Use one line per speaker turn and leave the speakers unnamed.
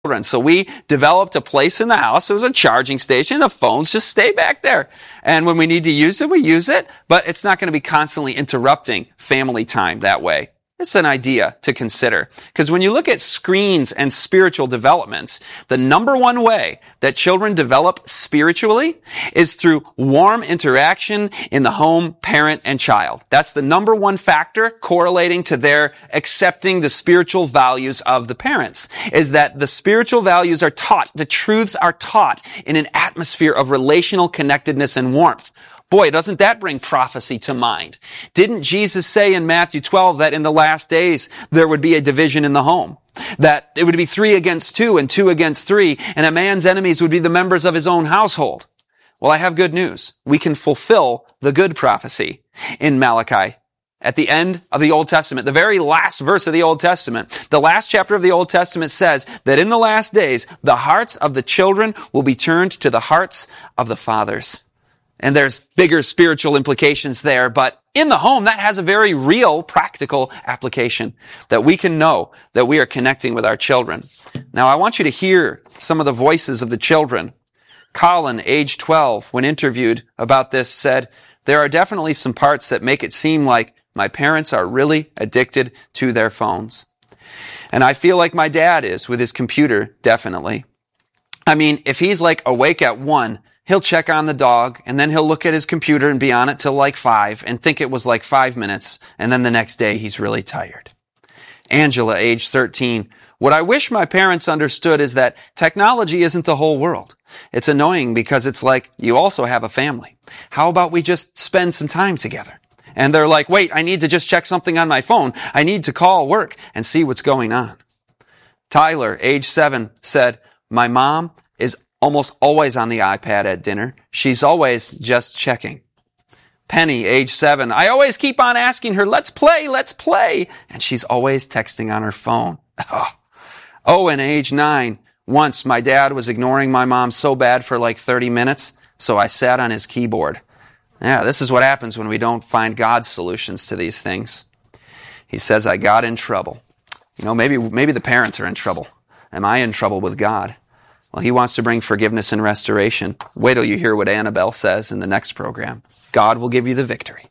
So we developed a place in the house. It was a charging station. The phones just stay back there. And when we need to use it, we use it. But it's not going to be constantly interrupting family time that way. It's an idea to consider. Because when you look at screens and spiritual development, the number one way that children develop spiritually is through warm interaction in the home, parent and child. That's the number one factor correlating to their accepting the spiritual values of the parents, is that the spiritual values are taught, the truths are taught in an atmosphere of relational connectedness and warmth. Boy, doesn't that bring prophecy to mind? Didn't Jesus say in Matthew 12 that in the last days there would be a division in the home? That it would be 3 against 2 and 2 against 3, and a man's enemies would be the members of his own household. Well, I have good news. We can fulfill the good prophecy in Malachi. At the end of the Old Testament, the very last verse of the Old Testament, the last chapter of the Old Testament says that in the last days, the hearts of the children will be turned to the hearts of the fathers. And there's bigger spiritual implications there, but in the home, that has a very real, practical application, that we can know that we are connecting with our children. Now, I want you to hear some of the voices of the children. Colin, age 12, when interviewed about this, said, "There are definitely some parts that make it seem like my parents are really addicted to their phones. And I feel like my dad is with his computer, definitely. I mean, if he's like awake at 1, he'll check on the dog, and then he'll look at his computer and be on it till like 5 and think it was like 5 minutes, and then the next day he's really tired." Angela, age 13, "What I wish my parents understood is that technology isn't the whole world. It's annoying because it's like you also have a family. How about we just spend some time together?" And they're like, "Wait, I need to just check something on my phone. I need to call work and see what's going on." Tyler, age 7, said, "My mom is almost always on the iPad at dinner. She's always just checking." Penny, age 7, "I always keep on asking her, let's play. And she's always texting on her phone." Owen, age 9, "Once my dad was ignoring my mom so bad for like 30 minutes, so I sat on his keyboard." Yeah, this is what happens when we don't find God's solutions to these things. He says, "I got in trouble." You know, maybe the parents are in trouble. Am I in trouble with God? Well, he wants to bring forgiveness and restoration. Wait till you hear what Annabelle says in the next program. God will give you the victory.